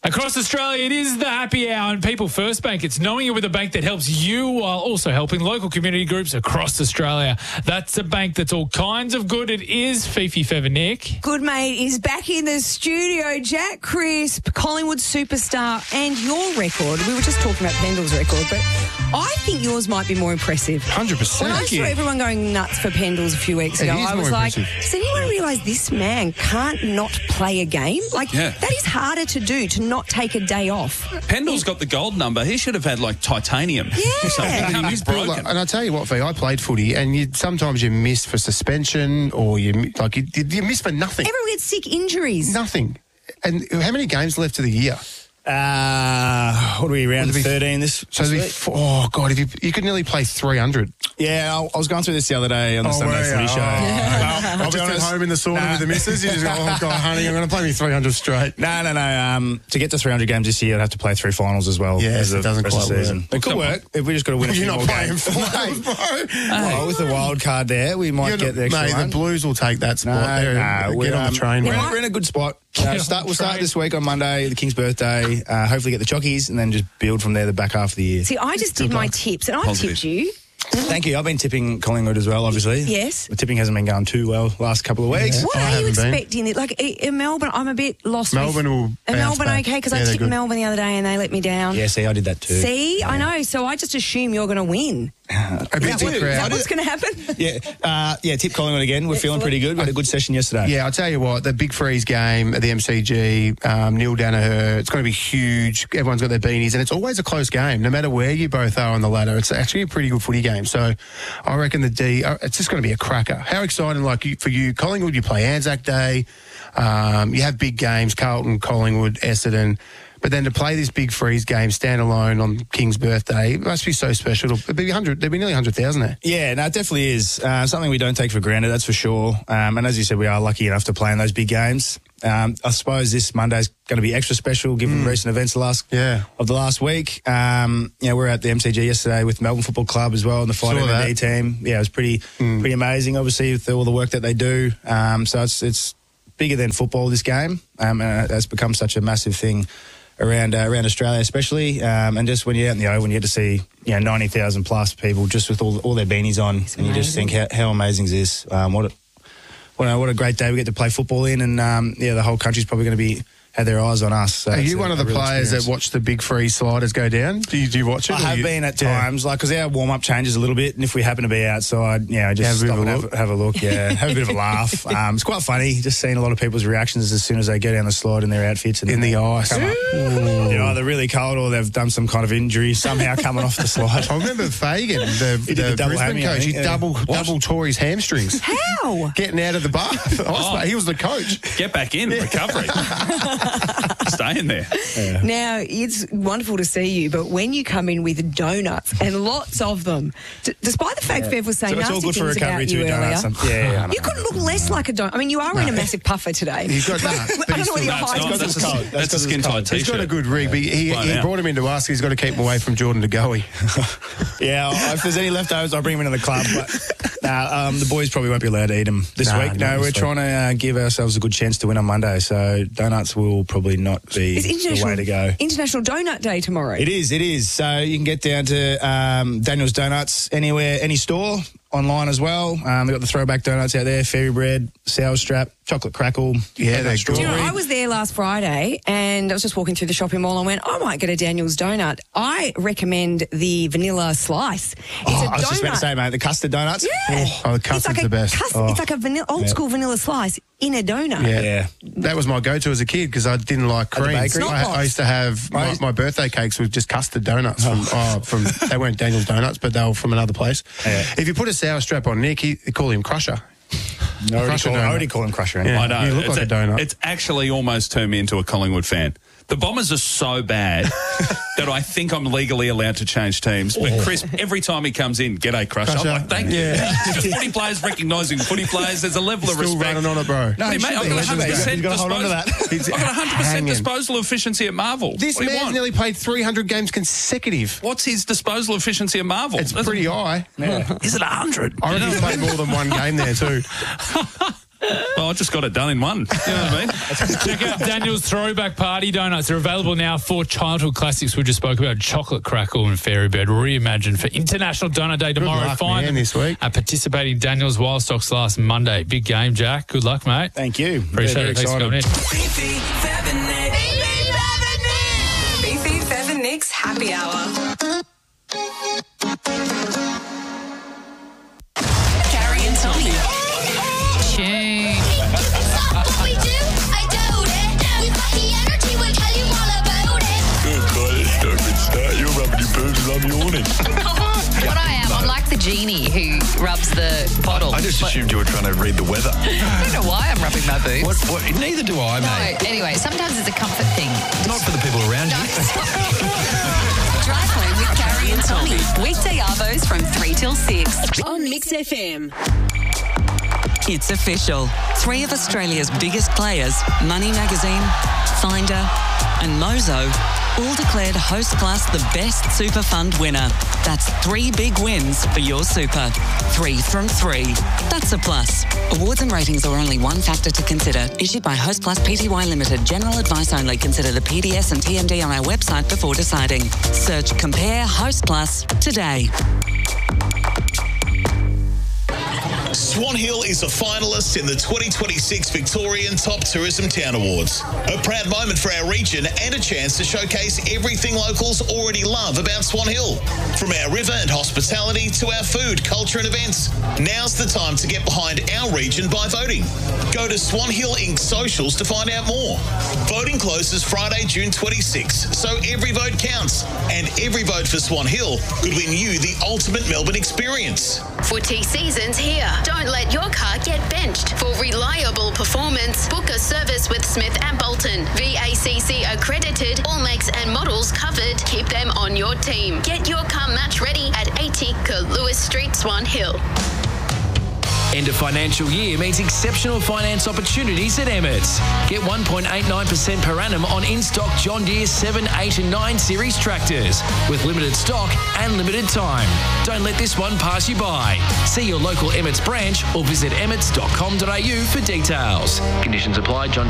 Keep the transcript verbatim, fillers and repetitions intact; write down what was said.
Across Australia, it is the happy hour and People First Bank. It's knowing you're with a bank that helps you while also helping local community groups across Australia. That's a bank that's all kinds of good. It is Fifi Feather Nick. Good mate is back in the studio. Jack Crisp, Collingwood superstar, and your record. We were just talking about Pendle's record, but I think yours might be more impressive. one hundred percent. When I saw everyone going nuts for Pendles a few weeks It ago, is I was more like, impressive. does anyone realise this man can't not play a game? Like, Yeah. that is harder to do, to not take a day off. Pendle's got the gold number. He should have had like titanium. Yeah. Or something. It can't be He's built broken. like- and I tell you what, Fee, I played footy, and you sometimes you miss for suspension, or you mi- like you, you miss for nothing, Everyone gets sick injuries. nothing. And how many games left of the year? Uh, what are we, round Would it be- thirteen this So there'd be week? four, oh god, if you you could nearly play three hundred. Yeah, I I was going through this the other day on the Oh, Sunday were Footy you? Show. Oh. Well, I'll be Just at honest. home in the sauna Nah. with the missus, you just go, oh god, honey, I'm going to play me three hundred straight. No, no, no. Um, to get to three hundred games this year, I'd have to play three finals as well. Yes, as the it doesn't rest of quite the work. season. It could come work if we just got to win a few You're not more playing games. finals, bro. Well, with the wild card there, we might You're get not- the extra mate, one. the Blues will take that spot. No, They're- no, get we're, on um, the train, We're, mate. in- we're in a good spot. Get Uh, on start, the we'll start train. this week on Monday, the King's birthday. Uh, hopefully get the chockies and then just build from there the back half of the year. See, I just did my tips, and I Positive. tipped you. Thank you. I've been tipping Collingwood as well, obviously. Yes. The tipping hasn't been going too well last couple of weeks. What I are you haven't been. expecting? Like, i- in Melbourne, I'm a bit lost. Melbourne with, will Are bounce Melbourne back. okay? Because Yeah, I they're tipped good. Melbourne the other day and they let me down. Yeah, see, I did that too. See, I know. So I just assume you're going to win. A Is big that, what, is crowd. that what's going to happen? Yeah, uh, yeah. Tip Collingwood again. We're feeling pretty good. We had a good session yesterday. Yeah, I'll tell you what, the Big Freeze game at the M C G, um, Neil Danaher, it's going to be huge. Everyone's got their beanies, and it's always a close game. No matter where you both are on the ladder, it's actually a pretty good footy game. So I reckon the D, uh, it's just going to be a cracker. How exciting, like, you, for you, Collingwood, you play Anzac Day, um, you have big games, Carlton, Collingwood, Essendon. But then to play this Big Freeze game standalone on King's birthday, it must be so special. It'll be one hundred, there'll be nearly one hundred thousand there. Yeah, no, it definitely is. Uh, something we don't take for granted, that's for sure. Um, and as you said, we are lucky enough to play in those big games. Um, I suppose this Monday's going to be extra special given recent events the last Yeah. of the last week. Um, you know, we were at the M C G yesterday with Melbourne Football Club as well and the Fight Saw M and D that. team. Yeah, it was pretty pretty amazing, obviously, with all the work that they do. Um, so it's it's bigger than football, this game, um, and it's become such a massive thing around uh, around Australia, especially, um, and just when you're out in the open, you get to see you know ninety thousand plus people just with all all their beanies on, and you just think how, how amazing is this? Um, what a, what a what a great day we get to play football in, and um, yeah, the whole country's probably going to be have their eyes on us. So Are it's you a- one of the a real players experience. that watch the Big Freeze sliders go down? Do you, do you watch it? I or have you- been at Yeah. times, like, because our warm-up changes a little bit, and if we happen to be outside, you know, just Have a bit stop of and a have, look. have a look, yeah, have a bit of a laugh. Um, it's quite funny, just seeing a lot of people's reactions as soon as they go down the slide in their outfits. And In the ice. come up. You know, they're really cold or they've done some kind of injury, somehow coming off the slide. I remember Fagan, the, He did the the double Brisbane hammy, I coach. He think, yeah. double double tore his hamstrings. How? Getting out of the bath. Oh. He was the coach. Get back in, recovery. Stay in there. Now, it's wonderful to see you, but when you come in with donuts and lots of them, d- despite the fact Bev was saying So it's all nasty good for things recovery about too, you donuts. earlier, and- Yeah, yeah, I know. you couldn't look less like a donut. I mean, you are in a massive puffer today. He's got that. I But don't he's know whether still- you're No, it's hiding not. That's, something. a, cold. That's that's a 'cause skin it's tight cold. t-shirt. He's got a good rig, but he, Blown he out. brought him into us. He's got to keep him away from Jordan De Goey. Yeah, if there's any leftovers, I'll bring them into the club. But nah, um, the boys probably won't be allowed to eat them this Nah, week. not No, this we're week. trying to uh, give ourselves a good chance to win on Monday. So donuts will probably not be It's the International, way to go. International Donut Day tomorrow. It is, it is. So you can get down to um, Daniel's Donuts anywhere, any store, online as well. Um, they've got the throwback donuts out there, fairy bread, sour strap, chocolate crackle. Yeah, they're strawberry. Do you know, I was there last Friday and I was just walking through the shopping mall and went, I might get a Daniel's donut. I recommend the vanilla slice. It's Oh, a I was donut. just about to say, mate, the custard donuts. Yeah. Oh, the it's custard's like a the best. cus- Oh. It's like a vanilla, old school vanilla slice in a donut. Yeah. Yeah. That was my go-to as a kid because I didn't like the cream. bakery? I, I used to have my, Right. my birthday cakes with just custard donuts. From, oh, from they weren't Daniel's Donuts, but they were from another place. Yeah. If you put a sour strap on Nick, he, they call him Crusher. I already, Crusher call, I donut. already call him Crusher. Anyway. Yeah. I know. You look it's like a donut. It's actually almost turned me into a Collingwood fan. The Bombers are so bad that I think I'm legally allowed to change teams. But Chris, every time he comes in, g'day, Crusher. Crusher. I'm like, thank Yeah. you. Just footy players recognising footy players. There's a level of Still respect. running on it, bro. No, Hey, he mate, should I've be. got He should be. one hundred percent He's got to hold on to disposal. that. He's I've got one hundred percent hanging. disposal efficiency at Marvel. This what do you man's want? nearly played three hundred games consecutive. What's his disposal efficiency at Marvel? It's That's- pretty high. Is it one hundred? I reckon he's played more than one game there too. Well, I just got it done in one. You know what I mean? Check out Daniel's Throwback Party Donuts. They're available now for childhood classics. We just spoke about Chocolate Crackle and Fairy Bird reimagined for International Donut Day tomorrow. luck, Find man, them this week. at participating Daniel's Wild Stocks last Monday. Big game, Jack. Good luck, mate. Thank you. Appreciate Very, it. very Thanks for coming in. Beefy Bev and Nick's Happy Hour. Carrie and Tommy. Tune. You're rubbing your boobs and I'm yawning. What I am, I'm like the genie who rubs the bottle. I just But- assumed you were trying to read the weather. I don't know why I'm rubbing my boobs. What, what, neither do I, mate. No, anyway, sometimes it's a comfort thing. Not for the people around No, you. Drive home with Carrie and Tommy. Weekday arvos from three till six. On Mix F M. It's official. Three of Australia's biggest players, Money Magazine, Finder and Mozo, all declared Host Class the best super fund winner. That's three big wins for your super. Three from three. That's a plus. Awards and ratings are only one factor to consider. Issued by Host Plus Pty Limited. General advice only. Consider the P D S and T M D on our website before deciding. Search Compare Host Plus today. Swan Hill is a finalist in the twenty twenty-six Victorian Top Tourism Town Awards. A proud moment for our region and a chance to showcase everything locals already love about Swan Hill. From our river and hospitality to our food, culture and events. Now's the time to get behind our region by voting. Go to Swan Hill Incorporated socials to find out more. Voting closes Friday, June twenty-sixth, so every vote counts. And every vote for Swan Hill could win you the ultimate Melbourne experience. Footy season's here. Don't let your car get benched. For reliable performance, book a service with Smith and Bolton. V A C C accredited, all makes and models covered. Keep them on your team. Get your car match ready at eighty Lewis Street, Swan Hill. End of financial year means exceptional finance opportunities at Emirates. Get one point eight nine percent per annum on in-stock John Deere seven, eight and nine series tractors with limited stock and limited time. Don't let this one pass you by. See your local Emirates branch or visit emirates dot com dot a u for details. Conditions apply. John Deere